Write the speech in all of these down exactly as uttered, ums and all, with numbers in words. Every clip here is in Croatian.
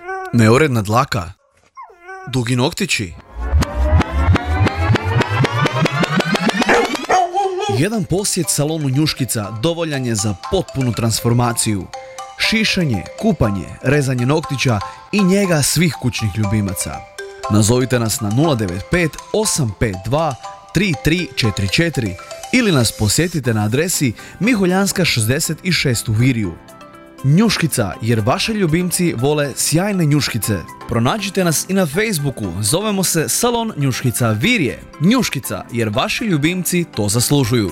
Neuredna dlaka? Dugi noktići? Jedan posjet salonu Njuškica dovoljan je za potpunu transformaciju. Šišanje, kupanje, rezanje noktića i njega svih kućnih ljubimaca. Nazovite nas na nula devet pet osam pet dva tri tri četiri četiri ili nas posjetite na adresi Miholjanska šezdeset šest u Virju. Njuškica, jer vaši ljubimci vole sjajne njuškice. Pronađite nas i na Facebooku, zovemo se Salon Njuškica Virje. Njuškica, jer vaši ljubimci to zaslužuju.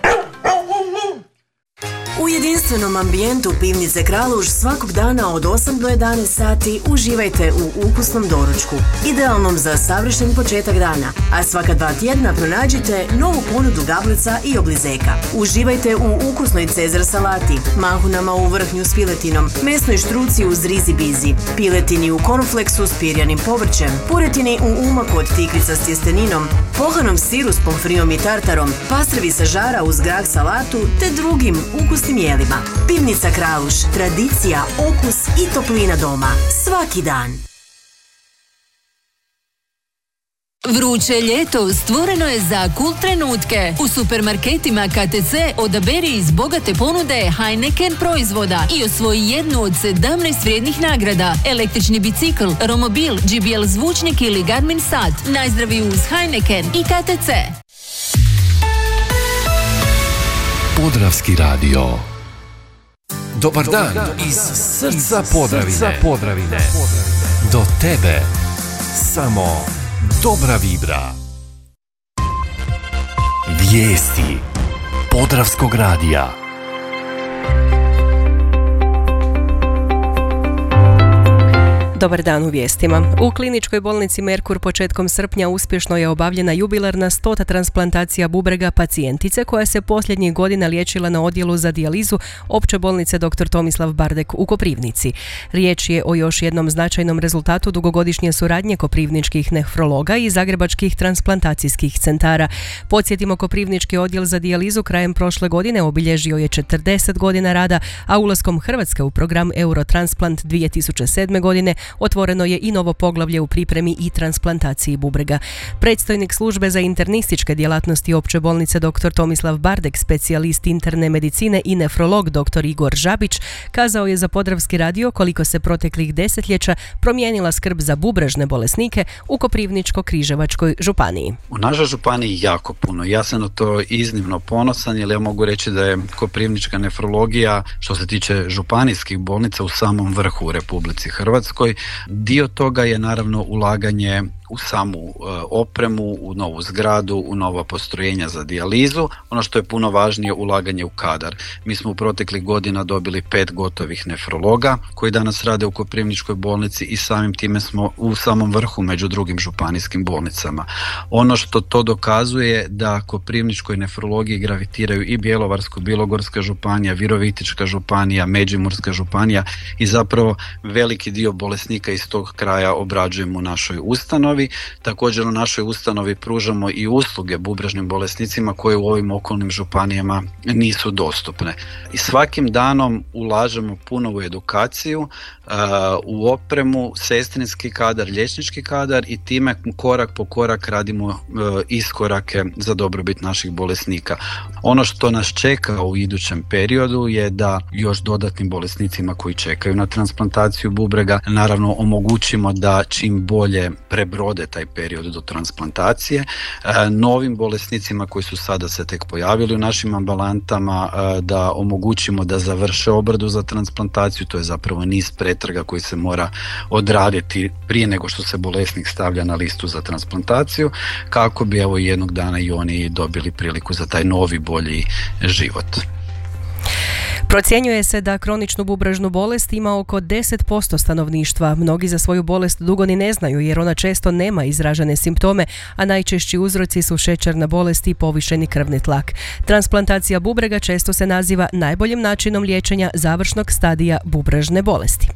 U jedinstvenom ambijentu pivnice Kraluž svakog dana od osam do jedanaest sati uživajte u ukusnom doručku, idealnom za savršen početak dana, a svaka dva tjedna pronađite novu ponudu gablica i oblizeka. Uživajte u ukusnoj cezar salati, mahunama u vrhnju s piletinom, mesnoj štruci uz rizi bizi, piletini u kornfleksu s pirjanim povrćem, puretini u umaku od tikvica s tjesteninom, pohanom siru s pomfrijom i tartarom, pastrevi sa žara uz grah salatu te drugim ukusnim jelima. Pivnica Kraluž, tradicija, okus i toplina doma. Svaki dan. Vruće ljeto stvoreno je za cool trenutke. U supermarketima K T C odaberi iz bogate ponude Heineken proizvoda i osvoji jednu od sedamnaest vrijednih nagrada. Električni bicikl, romobil, J B L zvučnik ili Garmin sat. Najzdraviji uz Heineken i K T C. Podravski radio. Dobar dan iz srca Podravine. Podravine. Do tebe samo dobra vibra. Vijesti Podravskog radija. Dobar dan u vijestima. U kliničkoj bolnici Merkur početkom srpnja uspješno je obavljena jubilarna stota transplantacija bubrega pacijentice koja se posljednjih godina liječila na odjelu za dijalizu Opće bolnice dr. Tomislav Bardek u Koprivnici. Riječ je o još jednom značajnom rezultatu dugogodišnje suradnje koprivničkih nefrologa i zagrebačkih transplantacijskih centara. Podsjetimo, Koprivnički odjel za dijalizu krajem prošle godine obilježio je četrdeset godina rada, a ulaskom Hrvatske u program Eurotransplant dvije tisuće sedme godine otvoreno je i novo poglavlje u pripremi i transplantaciji bubrega. Predstojnik službe za internističke djelatnosti Opće bolnice dr. Tomislav Bardek, specijalist interne medicine i nefrolog dr. Igor Žabić, kazao je za Podravski radio koliko se proteklih desetljeća promijenila skrb za bubrežne bolesnike u Koprivničko-križevačkoj županiji. U našoj županiji jako puno. Ja sam na to iznimno ponosan, jer ja mogu reći da je koprivnička nefrologija, što se tiče županijskih bolnica, u samom vrhu u Republici Hrvatskoj. Dio toga je naravno ulaganje u samu e, opremu, u novu zgradu, u nova postrojenja za dijalizu. Ono što je puno važnije, ulaganje u kadar. Mi smo u proteklih godina dobili pet gotovih nefrologa koji danas rade u Koprivničkoj bolnici i samim time smo u samom vrhu među drugim županijskim bolnicama. Ono što to dokazuje da Koprivničkoj nefrologiji gravitiraju i Bjelovarsko-bilogorska županija, Virovitička županija, Međimurska županija i zapravo veliki dio bolesnika iz tog kraja obrađujemo u našoj ustanovi. Također u našoj ustanovi pružamo i usluge bubrežnim bolesnicima koje u ovim okolnim županijama nisu dostupne. I svakim danom ulažemo puno u edukaciju, uh, u opremu, sestrinski kadar, liječnički kadar i time korak po korak radimo uh, iskorake za dobrobit naših bolesnika. Ono što nas čeka u idućem periodu je da još dodatnim bolesnicima koji čekaju na transplantaciju bubrega naravno omogućimo da čim bolje prebrode taj period do transplantacije. E, novim bolesnicima koji su sada se tek pojavili u našim ambulantama e, da omogućimo da završe obradu za transplantaciju. To je zapravo niz pretraga koji se mora odraditi prije nego što se bolesnik stavlja na listu za transplantaciju, kako bi evo jednog dana i oni dobili priliku za taj novi bolji život. Procjenjuje se da kroničnu bubrežnu bolest ima oko deset posto stanovništva. Mnogi za svoju bolest dugo ni ne znaju jer ona često nema izražene simptome, a najčešći uzroci su šećerna bolest i povišeni krvni tlak. Transplantacija bubrega često se naziva najboljim načinom liječenja završnog stadija bubrežne bolesti.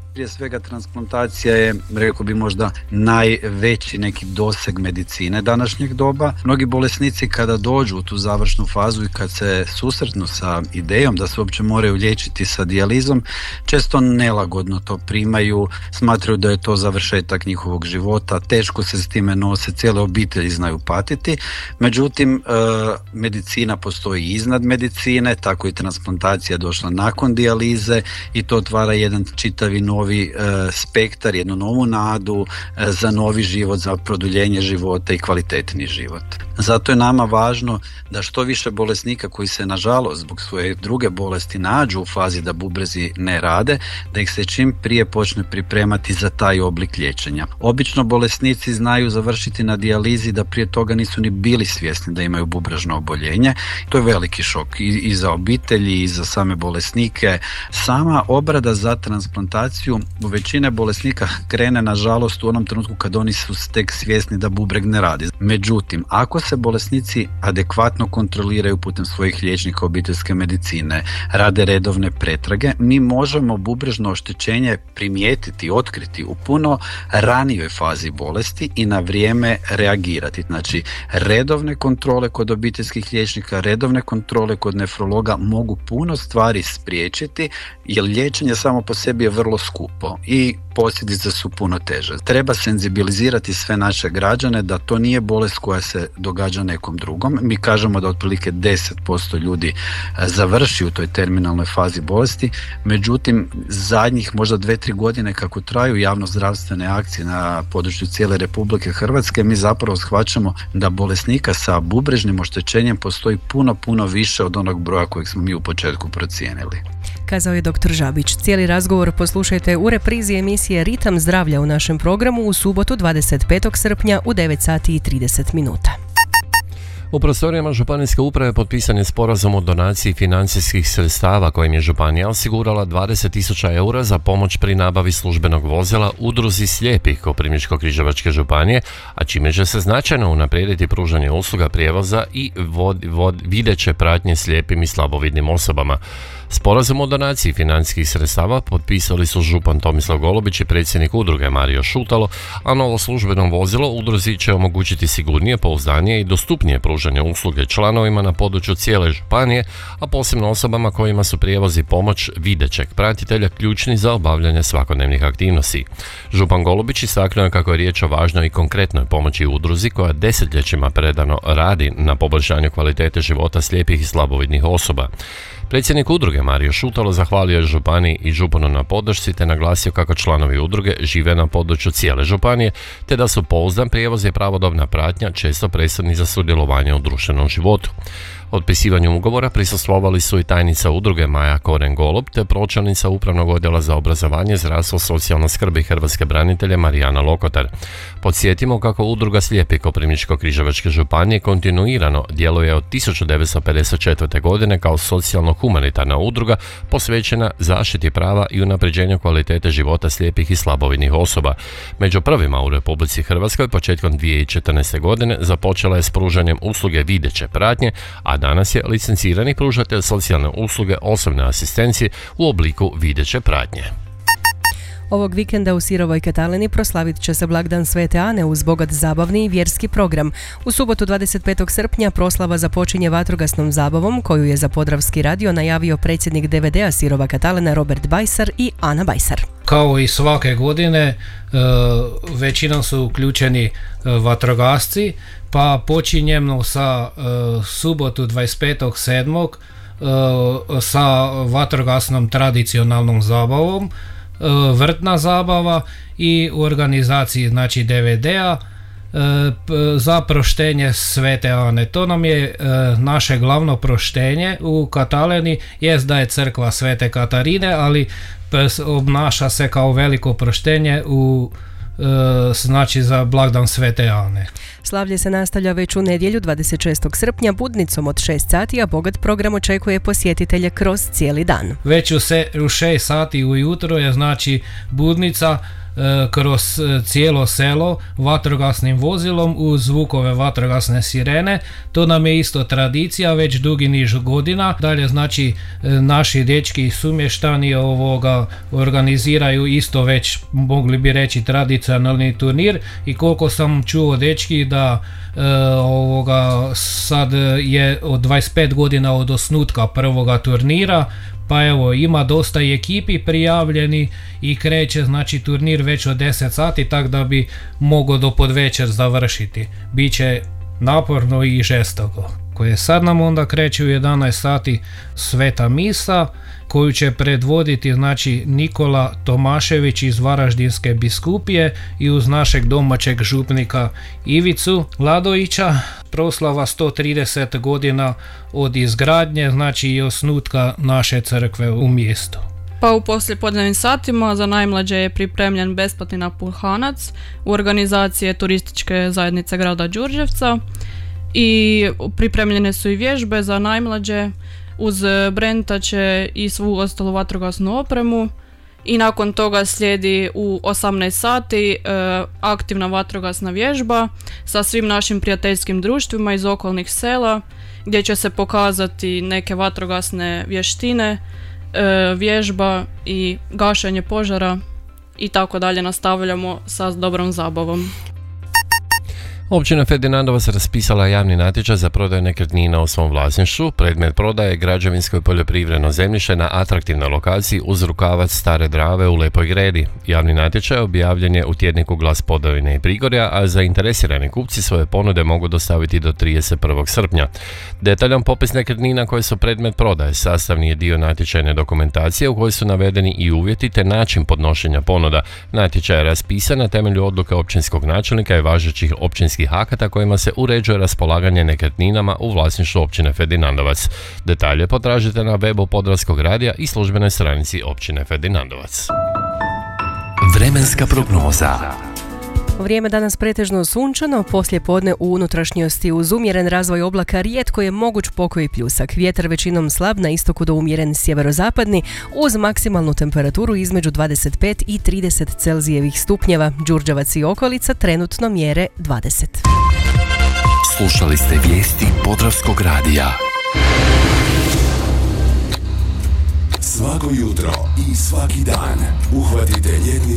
Prije svega transplantacija je, rekao bi, možda najveći neki doseg medicine današnjeg doba. Mnogi bolesnici kada dođu u tu završnu fazu i kad se susretnu sa idejom da se uopće moraju liječiti sa dijalizom, često nelagodno to primaju, smatraju da je to završetak njihovog života, teško se s time nose, cijele obitelji znaju patiti. Međutim, medicina postoji iznad medicine, tako i transplantacija je došla nakon dijalize i to otvara jedan čitavi novi spektar, jednu novu nadu za novi život, za produljenje života i kvalitetni život. Zato je nama važno da što više bolesnika koji se nažalost zbog svoje druge bolesti nađu u fazi da bubrezi ne rade, da ih se čim prije počne pripremati za taj oblik liječenja. Obično bolesnici znaju završiti na dijalizi da prije toga nisu ni bili svjesni da imaju bubrežno oboljenje. To je veliki šok i, i za obitelji i za same bolesnike. Sama obrada za transplantaciju u većine bolesnika krene nažalost u onom trenutku kad oni su tek svjesni da bubreg ne radi. Međutim, ako se bolesnici adekvatno kontroliraju putem svojih liječnika obiteljske medicine, rade redovne pretrage, mi možemo bubrežno oštećenje primijetiti, otkriti u puno ranijoj fazi bolesti i na vrijeme reagirati. Znači, redovne kontrole kod obiteljskih liječnika, redovne kontrole kod nefrologa mogu puno stvari spriječiti, jer liječenje samo po sebi je vrlo skupo i posljedice su puno teže. Treba senzibilizirati sve naše građane da to nije bolest koja se događa nekom drugom. Mi kažemo da otprilike deset posto ljudi završi u toj terminalnoj fazi bolesti, međutim zadnjih možda dve, tri godine kako traju javnozdravstvene akcije na području cijele Republike Hrvatske, mi zapravo shvaćamo da bolesnika sa bubrežnim oštećenjem postoji puno, puno više od onog broja kojeg smo mi u početku procijenili. Kazao je doktor Žabić. Cijeli razgovor poslušajte u reprizi emisije Ritam zdravlja u našem programu u subotu dvadeset petog srpnja u devet sati i trideset minuta. U prostorijama Županijske uprave potpisan je sporazum o donaciji financijskih sredstava kojim je županija osigurala dvadeset tisuća eura za pomoć pri nabavi službenog vozila udruzi slijepih Koprivničko-križevačke županije, a čime će se značajno unaprijediti pružanje usluga prijevoza i vod, vod, videće pratnje slijepim i slabovidnim osobama. Sporazum o donaciji financijskih sredstava potpisali su župan Tomislav Golubić i predsjednik udruge Mario Šutalo, a novo službeno vozilo udruzi će omogućiti sigurnije, pouzdanije i dostupnije pružanje usluge članovima na području cijele županije, a posebno osobama kojima su prijevoz i pomoć videćeg pratitelja ključni za obavljanje svakodnevnih aktivnosti. Župan Golubić istaknuo je kako je riječ o važnoj i konkretnoj pomoći udruzi koja desetljećima predano radi na poboljšanju kvalitete života slijepih i slabovidnih osoba. Predsjednik udruge Mario Šutalo zahvalio je županiji i županu na podršci te naglasio kako članovi udruge žive na području cijele županije te da su pouzdan prijevoz i pravodobna pratnja često presudni za sudjelovanje u društvenom životu. Otpisivanju ugovora prisustvovali su i tajnica udruge Maja Koren-Golob te pročelnica Upravnog odjela za obrazovanje, zdravstvo, socijalna skrb i hrvatske branitelje Marijana Lokotar. Podsjetimo kako udruga slijepih Koprivničko-križevačke županije kontinuirano djeluje od tisuću devetsto pedeset četvrte. godine kao socijalno-humanitarna udruga posvećena zaštiti prava i unapređenju kvalitete života slijepih i slabovidnih osoba. Među prvima u Republici Hrvatskoj početkom dvije tisuće četrnaeste. godine započela je s pružanjem usluge videće pratnje, a danas je licencirani pružatelj socijalne usluge osobne asistencije u obliku videće pratnje. Ovog vikenda u Sirovoj Katalini proslavit će se blagdan Svete Ane uz bogat zabavni i vjerski program. U subotu dvadeset petog srpnja proslava započinje vatrogasnom zabavom koju je za Podravski radio najavio predsjednik D V D-a Sirova Katalina Robert Bajsar i Ana Bajsar. Kao i svake godine, većinom su uključeni vatrogasci, pa počinjemo sa subotu dvadeset petog sedmog sa vatrogasnom tradicionalnom zabavom, vrtna zabava i u organizaciji znači D V D-a za proštenje Svete Ane. To nam je naše glavno proštenje u Katalini, jest da je crkva Svete Katarine, ali obnaša se kao veliko proštenje u znači za blagdan Svete Ane. Slavlje se nastavlja već u nedjelju dvadeset šestog srpnja budnicom od šest sati, a bogat program očekuje posjetitelje kroz cijeli dan. Već u, se, u šest sati ujutro je znači budnica kroz cijelo selo vatrogasnim vozilom uz zvukove vatrogasne sirene. To nam je isto tradicija već dugi niz godina. Dalje znači naši dečki i sumještani ovoga organiziraju isto već, mogli bi reći, tradicionalni turnir i koliko sam čuo dečki da e, ovoga sad je od dvadeset pet godina od osnutka prvoga turnira, pa evo ima dosta i ekipi prijavljeni i kreće znači turnir već od deset sati, tako da bi mogao do podvečer završiti. Biće naporno i žestoko. Koje sad nam onda kreće u jedanaest sati sveta misa koju će predvoditi znači Nikola Tomašević iz Varaždinske biskupije i uz našeg domaćeg župnika Ivicu Ladovića. Proslava sto trideset godina od izgradnje, znači i osnutka naše crkve u mjestu. Pa u poslijepodnevnim satima za najmlađe je pripremljen besplatni napuhanac u organizaciji turističke zajednice grada Đurđevca i pripremljene su i vježbe za najmlađe uz brentače i svu ostalu vatrogasnu opremu i nakon toga slijedi u osamnaest sati e, aktivna vatrogasna vježba sa svim našim prijateljskim društvima iz okolnih sela gdje će se pokazati neke vatrogasne vještine, e, vježba i gašenje požara i tako dalje. Nastavljamo sa dobrom zabavom. Općina Ferdinandovac raspisala javni natječaj za prodaju nekretnina u svom vlasništvu. Predmet prodaje građevinsko i poljoprivredno zemljište na atraktivnoj lokaciji uz rukavac Stare Drave u Lepoj Gredi. Javni natječaj objavljen je u tjedniku Glas Podavine i Prigorja, a zainteresirani kupci svoje ponude mogu dostaviti do trideset prvog srpnja. Detaljan popis nekretnina koje su predmet prodaje sastavni je dio natječajne dokumentacije u kojoj su navedeni i uvjeti te način podnošenja ponuda. Natječaj je raspisan na temelju odluke općinskog načelnika i važećih općinskih akata kojima se uređuje raspolaganje nekretninama u vlasništvu općine Ferdinandovac. Detalje potražite na webu Podravskog radija i službenoj stranici općine Ferdinandovac. Vremenska prognoza. Vrijeme danas pretežno sunčano, poslije podne u unutrašnjosti uz umjeren razvoj oblaka rijetko je moguć pokoji pljusak. Vjetar većinom slab, na istoku do umjeren sjeverozapadni, uz maksimalnu temperaturu između dvadeset pet i trideset Celzijevih stupnjeva. Đurđevac i okolica trenutno mjere dvadeset. Slušali ste vijesti Podravskog radija. Svako jutro i svaki dan uhvatite ljetni